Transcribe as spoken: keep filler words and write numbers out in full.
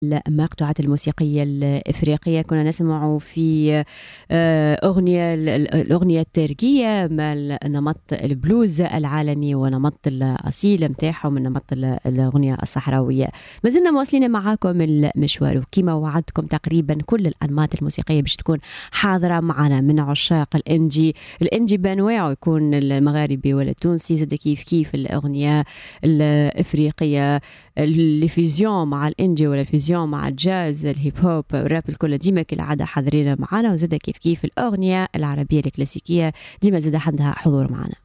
المقطوعات الموسيقية الإفريقية. كنا نسمع في آه، أغنية الأغنية التركية مع نمط البلوز العالمي ونمط الأصيل متاعهم من نمط الأغنية الصحراوية. ما زلنا مواصلين معاكم المشوار، وكما وعدتكم تقريبا كل الأنماط الموسيقية باش تكون حاضرة معنا من عشاق الإنجي الإنجي بأنواعه، يكون المغاربي ولا التونسي، زاد كيف كيف الأغنية الإفريقية، الفيزيون مع الإنجي ولا الفيزيون مع الجاز، الهيب هوب، الراب، الكل ديما كالعادة حاضرين معنا. وزاد كيف كيف الأغنية العربية الكلاسيكية ديما زاد عندها حضور معنا.